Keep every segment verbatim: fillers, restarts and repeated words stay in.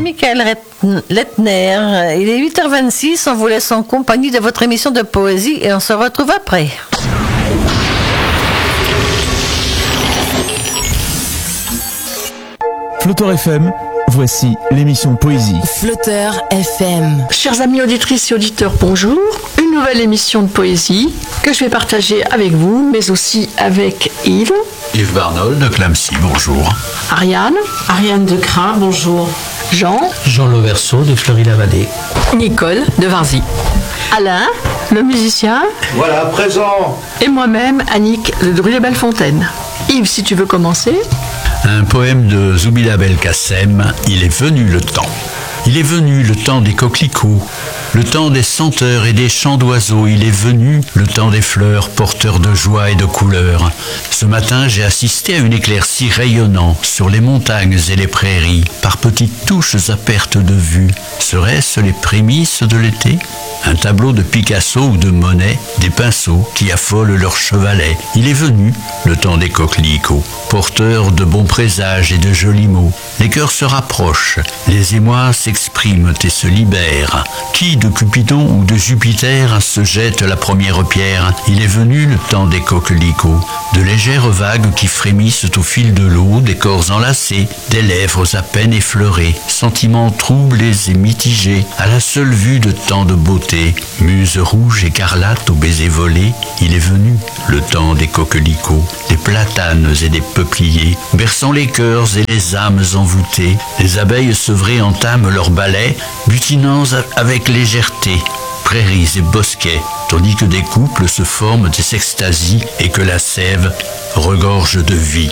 Michael Lettner. Il est huit heures vingt-six, on vous laisse en compagnie de votre émission de poésie et on se retrouve après. Flotteur F M, voici l'émission Poésie. Flotteur F M. Chers amis auditrices et auditeurs, bonjour. Une nouvelle émission de poésie que je vais partager avec vous, mais aussi avec Yves. Yves Barnol de Clamcy, bonjour. Ariane. Ariane de Crin, bonjour. Jean. Jean Loverceau de Fleury-la-Vallée. Nicole de Varzy. Alain, le musicien. Voilà, présent. Et moi-même, Annick de Druy-les-Belles-Fontaines. Yves, si tu veux commencer. Un poème de Zoubida Belkacem, il est venu le temps. Il est venu le temps des coquelicots, le temps des senteurs et des chants d'oiseaux. Il est venu le temps des fleurs, porteurs de joie et de couleurs. Ce matin, j'ai assisté à une éclaircie rayonnant sur les montagnes et les prairies, par petites touches à perte de vue. Seraient-ce les prémices de l'été ? Un tableau de Picasso ou de Monet, des pinceaux qui affolent leurs chevalets. Il est venu le temps des coquelicots, porteurs de bons présages et de jolis mots. Les cœurs se rapprochent, les émois s'expriment et se libèrent. Qui de Cupidon ou de Jupiter se jette la première pierre ? Il est venu le temps des coquelicots, de légères vagues qui frémissent au fil de l'eau, des corps enlacés, des lèvres à peine effleurées, sentiments troublés et mitigés, à la seule vue de tant de beauté. Muse rouge écarlate aux baisers volés, il est venu le temps des coquelicots, des platanes et des peupliers, berçant les cœurs et les âmes envoûtées. Les abeilles sevrées entament leur ballet, butinant avec légèreté, prairies et bosquets, tandis que des couples se forment et s'extasient et que la sève regorge de vie.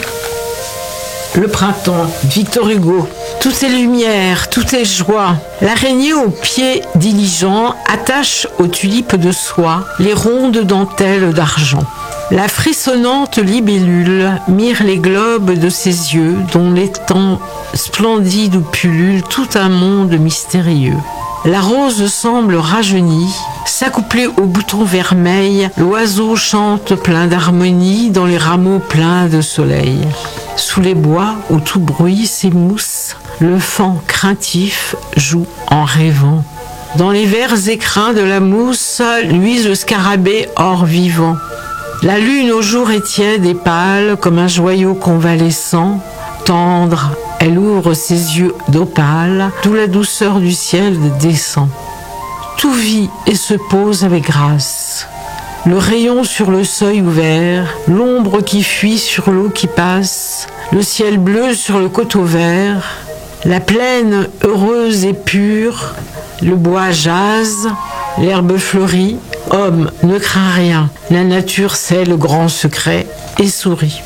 Le printemps, Victor Hugo. Toutes ces lumières, toutes ces joies. L'araignée aux pieds diligents attache aux tulipes de soie les rondes dentelles d'argent. La frissonnante libellule mire les globes de ses yeux, dont l'étang splendide où pullule tout un monde mystérieux. La rose semble rajeunie, s'accoupler au bouton vermeil, l'oiseau chante plein d'harmonie dans les rameaux pleins de soleil. Sous les bois où tout bruit s'émousse, le faon craintif joue en rêvant. Dans les verts écrins de la mousse luise le scarabée or vivant. La lune au jour est tiède et pâle comme un joyau convalescent. Tendre, elle ouvre ses yeux d'opale, d'où la douceur du ciel descend. Tout vit et se pose avec grâce. Le rayon sur le seuil ouvert, l'ombre qui fuit sur l'eau qui passe, le ciel bleu sur le coteau vert, la plaine heureuse et pure, le bois jase, l'herbe fleurit, homme ne craint rien, la nature sait le grand secret et sourit.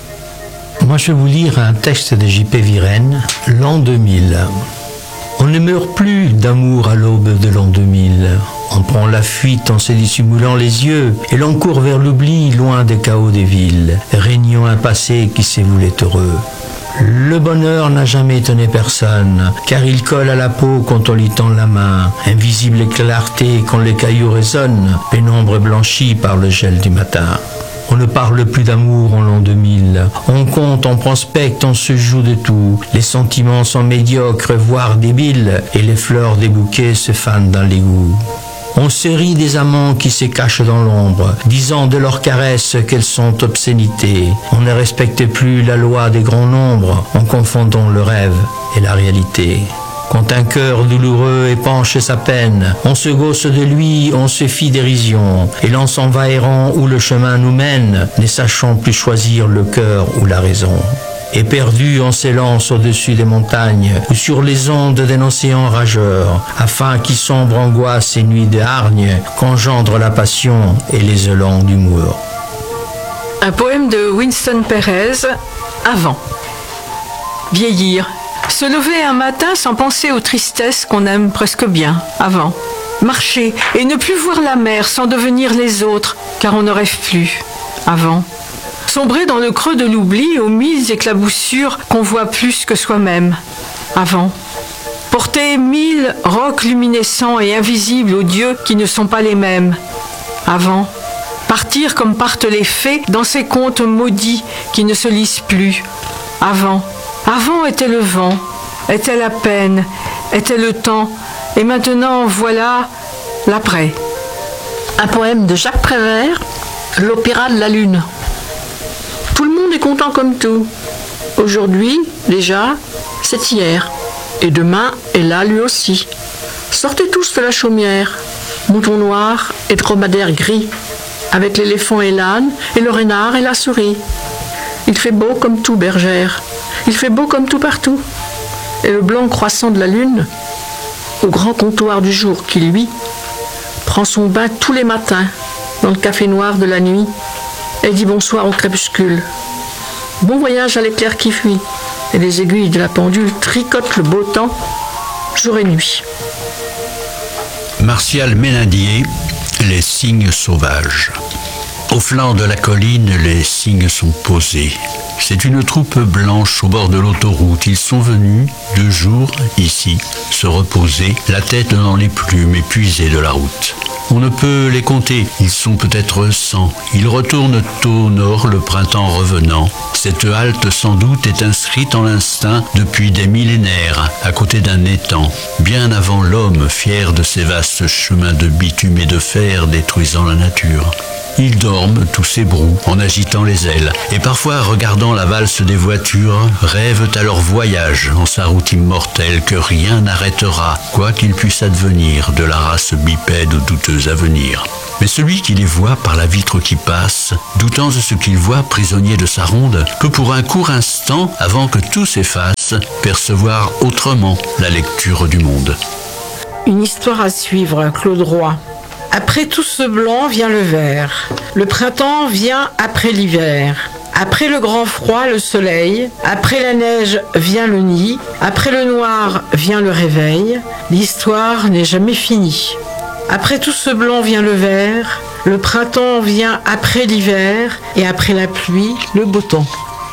Moi, je vais vous lire un texte de J P Virène, l'an deux mille. On ne meurt plus d'amour à l'aube de l'an deux mille. On prend la fuite en se dissimulant les yeux et l'on court vers l'oubli loin des chaos des villes, régnant un passé qui s'est voulu heureux. Le bonheur n'a jamais étonné personne, car il colle à la peau quand on lui tend la main, invisible clarté quand les cailloux résonnent, pénombre blanchie par le gel du matin. On ne parle plus d'amour en l'an deux mille. On compte, on prospecte, on se joue de tout. Les sentiments sont médiocres, voire débiles, et les fleurs des bouquets se fanent dans l'égout. On se rit des amants qui se cachent dans l'ombre, disant de leurs caresses qu'elles sont obscénités. On ne respecte plus la loi des grands nombres, en confondant le rêve et la réalité. Quand un cœur douloureux épanche sa peine, on se gausse de lui, on se fit dérision, et l'on s'en va errant où le chemin nous mène, ne sachant plus choisir le cœur ou la raison. Éperdu, on s'élance au-dessus des montagnes, ou sur les ondes d'un océan rageur, afin qu'y sombre angoisse et nuit de hargne, qu'engendre la passion et les élans d'humour. Un poème de Winston Pérez, Avant. Vieillir. Se lever un matin sans penser aux tristesses qu'on aime presque bien, avant. Marcher et ne plus voir la mer sans devenir les autres, car on ne rêve plus, avant. Sombrer dans le creux de l'oubli aux mille éclaboussures qu'on voit plus que soi-même, avant. Porter mille rocs luminescents et invisibles aux dieux qui ne sont pas les mêmes, avant. Partir comme partent les fées dans ces contes maudits qui ne se lisent plus, avant. Avant était le vent, était la peine, était le temps. Et maintenant, voilà l'après. Un poème de Jacques Prévert, L'opéra de la lune. Tout le monde est content comme tout. Aujourd'hui, déjà, c'est hier. Et demain est là lui aussi. Sortez tous de la chaumière, moutons noirs et dromadaires gris, avec l'éléphant et l'âne, et le renard et la souris. Il fait beau comme tout, bergère. Il fait beau comme tout partout. Et le blanc croissant de la lune, au grand comptoir du jour qui, lui, prend son bain tous les matins dans le café noir de la nuit et dit bonsoir au crépuscule. Bon voyage à l'éclair qui fuit, et les aiguilles de la pendule tricotent le beau temps, jour et nuit. Martial Ménindier, Les cygnes sauvages. Au flanc de la colline, les cygnes sont posés. C'est une troupe blanche au bord de l'autoroute. Ils sont venus, deux jours, ici, se reposer, la tête dans les plumes épuisées de la route. On ne peut les compter, ils sont peut-être cent. Ils retournent au nord, le printemps revenant. Cette halte sans doute est inscrite en l'instinct depuis des millénaires, à côté d'un étang, bien avant l'homme, fier de ces vastes chemins de bitume et de fer détruisant la nature. Ils dorment, tous ces brous, en agitant les ailes, et parfois, regardant la valse des voitures, rêvent à leur voyage en sa route immortelle que rien n'arrêtera, quoi qu'il puisse advenir de la race bipède ou douteuse à venir. Mais celui qui les voit par la vitre qui passe, doutant de ce qu'il voit prisonnier de sa ronde, peut pour un court instant, avant que tout s'efface, percevoir autrement la lecture du monde. Une histoire à suivre, Claude Roy. Après tout ce blanc vient le vert. Le printemps vient après l'hiver. Après le grand froid, le soleil. Après la neige vient le nid. Après le noir vient le réveil. L'histoire n'est jamais finie. Après tout ce blanc vient le vert. Le printemps vient après l'hiver. Et après la pluie, le beau temps.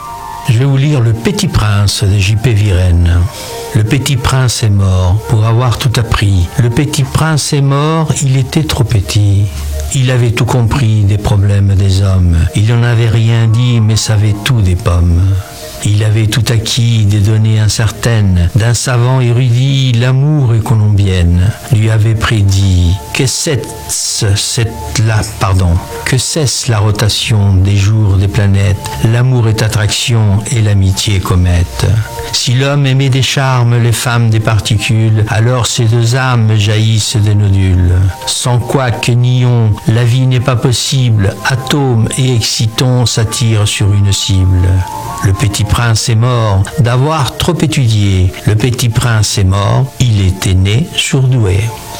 Je vais vous lire Le Petit Prince de J P Virène. Le petit prince est mort pour avoir tout appris. Le petit prince est mort, il était trop petit. Il avait tout compris des problèmes des hommes. Il n'en avait rien dit, mais savait tout des pommes. Il avait tout acquis des données incertaines. D'un savant érudit, l'amour et colombienne lui avait prédit que cesse, cette, la, pardon, que cesse la rotation des jours des planètes. L'amour est attraction et l'amitié comète. Si l'homme aimait des charmes, les femmes des particules, alors ces deux âmes jaillissent des nodules. Sans quoi que nions, la vie n'est pas possible. Atomes et excitons s'attirent sur une cible. Le petit prince est mort d'avoir trop étudié. Le petit prince est mort, il était né surdoué.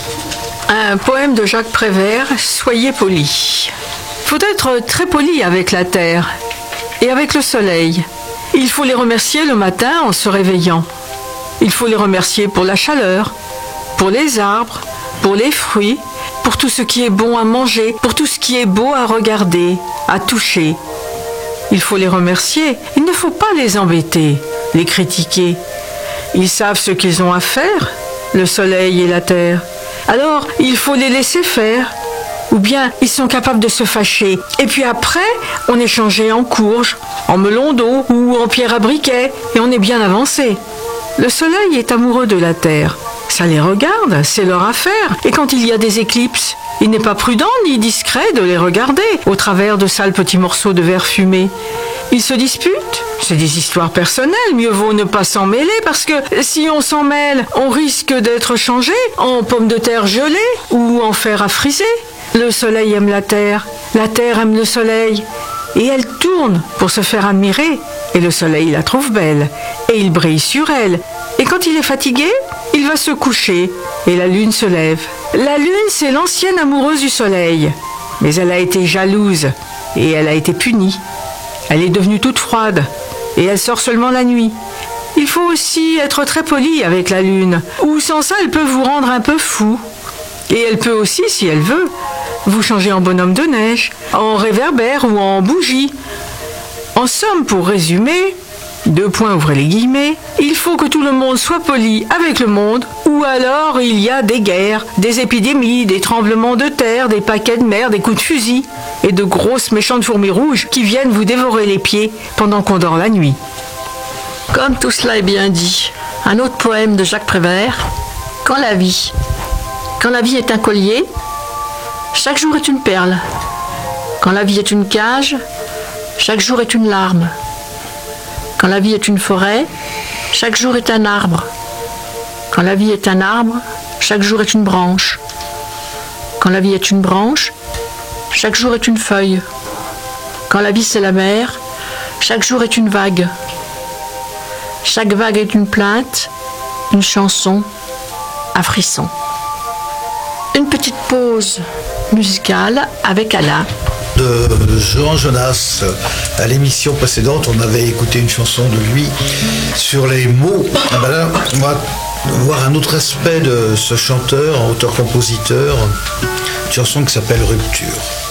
Un poème de Jacques Prévert, Soyez poli. Faut être très poli avec la terre et avec le soleil. Il faut les remercier le matin en se réveillant. Il faut les remercier pour la chaleur, pour les arbres, pour les fruits, pour tout ce qui est bon à manger, pour tout ce qui est beau à regarder, à toucher. Il faut les remercier, il ne faut pas les embêter, les critiquer. Ils savent ce qu'ils ont à faire, le soleil et la terre. Alors, il faut les laisser faire. Ou bien, ils sont capables de se fâcher. Et puis après, on est changé en courge, en melon d'eau ou en pierre à briquet, et on est bien avancé. Le soleil est amoureux de la terre. Ça les regarde, c'est leur affaire. Et quand il y a des éclipses, il n'est pas prudent ni discret de les regarder au travers de sales petits morceaux de verre fumé. Ils se disputent, c'est des histoires personnelles, mieux vaut ne pas s'en mêler parce que si on s'en mêle, on risque d'être changé en pommes de terre gelées ou en fer à friser. Le soleil aime la terre, la terre aime le soleil et elle tourne pour se faire admirer et le soleil la trouve belle et il brille sur elle. Et quand il est fatigué, il va se coucher et la lune se lève. La lune, c'est l'ancienne amoureuse du soleil. Mais elle a été jalouse et elle a été punie. Elle est devenue toute froide et elle sort seulement la nuit. Il faut aussi être très poli avec la lune, ou sans ça, elle peut vous rendre un peu fou. Et elle peut aussi, si elle veut, vous changer en bonhomme de neige, en réverbère ou en bougie. En somme, pour résumer, deux points, ouvrez les guillemets, il faut que tout le monde soit poli avec le monde, ou alors il y a des guerres, des épidémies, des tremblements de terre, des paquets de mer, des coups de fusil, et de grosses méchantes fourmis rouges qui viennent vous dévorer les pieds pendant qu'on dort la nuit. Comme tout cela est bien dit, un autre poème de Jacques Prévert, Quand la vie, quand la vie est un collier, chaque jour est une perle. Quand la vie est une cage, chaque jour est une larme. Quand la vie est une forêt, chaque jour est un arbre. Quand la vie est un arbre, chaque jour est une branche. Quand la vie est une branche, chaque jour est une feuille. Quand la vie c'est la mer, chaque jour est une vague. Chaque vague est une plainte, une chanson, un frisson. Une petite pause musicale avec Alain. De Jean Jonas. À l'émission précédente, on avait écouté une chanson de lui sur les mots. Ah ben là, on va voir un autre aspect de ce chanteur, auteur-compositeur, une chanson qui s'appelle Rupture.